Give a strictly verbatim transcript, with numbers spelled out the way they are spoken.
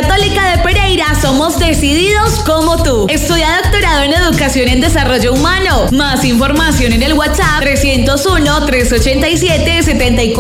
Católica de Pereira somos decididos como tú. Estudia doctorado en Educación en Desarrollo Humano. Más información en el WhatsApp trescientos uno, trescientos ochenta y siete, setenta y cuatro